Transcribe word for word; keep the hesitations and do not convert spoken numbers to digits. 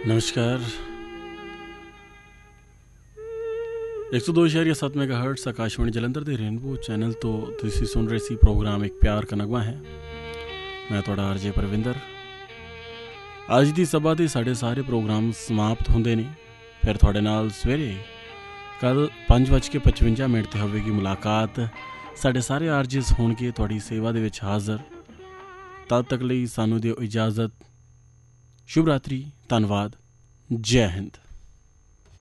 नमस्कार। एक सौ दो इशारिया सत्त मेगा हर्ट्स आकाशवाणी जलंधर के रेनबो चैनल तो तुसी सुन रहे सी प्रोग्राम एक प्यार का नगमा है। मैं तुहाडा आरजे परविंदर। अज की सभा के साढ़े सारे प्रोग्राम समाप्त होंगे ने, फिर तुहाडे नाल सवेरे कल पाँच बज के पचवंजा मिनट ते होवेगी मुलाकात। साढ़े सारे आरजेस होणगे तुहाडी सेवा दे विच हाज़र। तद तक लई सानू दिओ इजाज़त। शुभ रात्रि, धन्नवाद, जय हिंद।